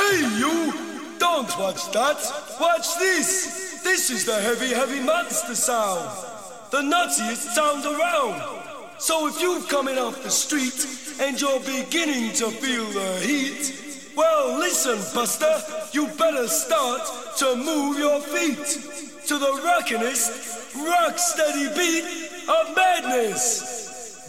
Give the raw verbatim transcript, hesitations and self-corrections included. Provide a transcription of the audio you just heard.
Hey, you! Don't watch that. Watch this. This is the heavy, heavy monster sound. The nuttiest sound around. So if you're coming off the street and you're beginning to feel the heat, well, listen, Buster, you better start to move your feet to the rockinest, rock steady beat of madness.